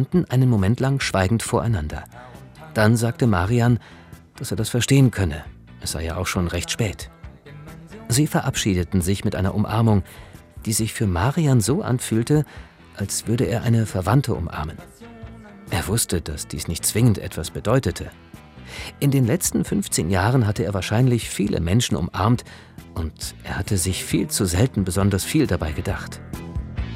standen einen Moment lang schweigend voreinander. Dann sagte Marian, dass er das verstehen könne. Es sei ja auch schon recht spät. Sie verabschiedeten sich mit einer Umarmung, die sich für Marian so anfühlte, als würde er eine Verwandte umarmen. Er wusste, dass dies nicht zwingend etwas bedeutete. In den letzten 15 Jahren hatte er wahrscheinlich viele Menschen umarmt und er hatte sich viel zu selten besonders viel dabei gedacht.